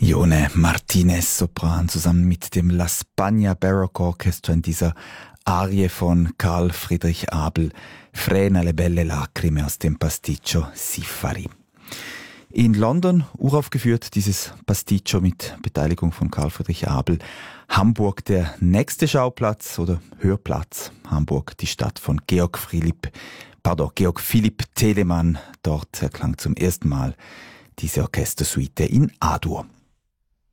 Ione Martinez Sopran zusammen mit dem La Spagna Baroque Orchestra in dieser Arie von Carl Friedrich Abel, Frena le belle lacrime aus dem Pasticcio Sifari. In London uraufgeführt dieses Pasticcio mit Beteiligung von Carl Friedrich Abel. Hamburg der nächste Schauplatz oder Hörplatz. Hamburg, die Stadt von Georg Philipp Telemann. Dort erklang zum ersten Mal diese Orchestersuite in A-Dur.